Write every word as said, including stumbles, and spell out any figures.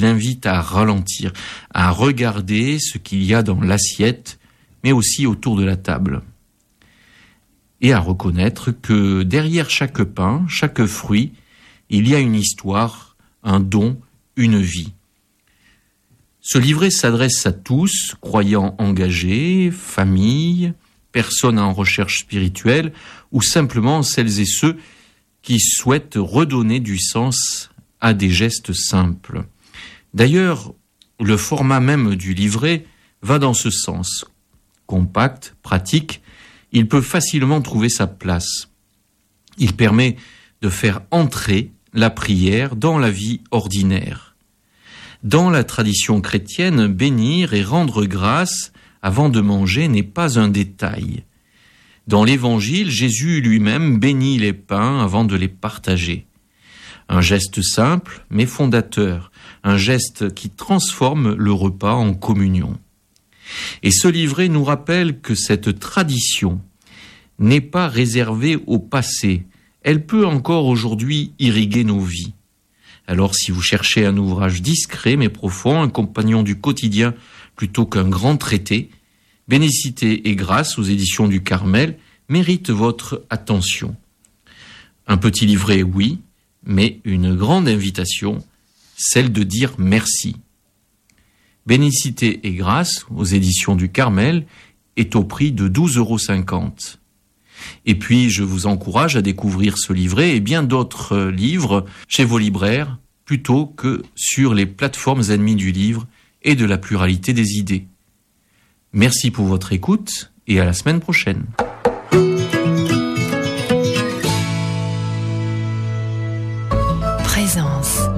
il invite à ralentir, à regarder ce qu'il y a dans l'assiette, mais aussi autour de la table. Et à reconnaître que derrière chaque pain, chaque fruit, il y a une histoire, un don, une vie. Ce livret s'adresse à tous, croyants engagés, familles, personnes en recherche spirituelle, ou simplement celles et ceux qui souhaitent redonner du sens à des gestes simples. D'ailleurs, le format même du livret va dans ce sens. Compact, pratique, il peut facilement trouver sa place. Il permet de faire entrer la prière dans la vie ordinaire. Dans la tradition chrétienne, bénir et rendre grâce avant de manger n'est pas un détail. Dans l'Évangile, Jésus lui-même bénit les pains avant de les partager. Un geste simple, mais fondateur, un geste qui transforme le repas en communion. Et ce livret nous rappelle que cette tradition n'est pas réservée au passé, elle peut encore aujourd'hui irriguer nos vies. Alors si vous cherchez un ouvrage discret mais profond, un compagnon du quotidien plutôt qu'un grand traité, Bénicité et grâce aux éditions du Carmel mérite votre attention. Un petit livret, oui, mais une grande invitation, celle de dire merci. Bénicité et grâce aux éditions du Carmel est au prix de douze euros cinquante. Et puis, je vous encourage à découvrir ce livret et bien d'autres livres chez vos libraires, plutôt que sur les plateformes ennemies du livre et de la pluralité des idées. Merci pour votre écoute et à la semaine prochaine.